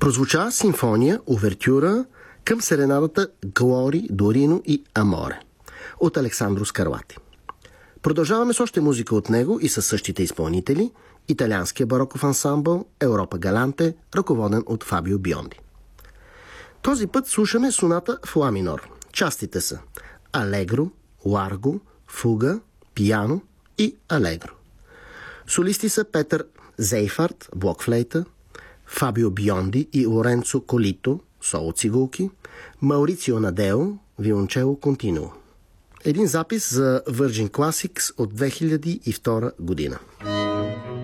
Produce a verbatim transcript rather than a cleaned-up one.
Прозвуча симфония, увертюра към серенадата Глори, Дорино и Аморе от Александро Скарлати. Продължаваме с още музика от него и със същите изпълнители, италианския бароков ансамбъл Европа Галанте, ръководен от Фабио Бионди. Този път слушаме соната в ла минор. Частите са алегро, ларго, фуга, пиано и алегро. Солисти са Петър Зейфарт, блокфлейта, Фабио Бионди и Лоренцо Колито, соло цигулки, Маурицио Надео, виолончело континуо. Един запис за Virgin Classics от две хиляди и втора година.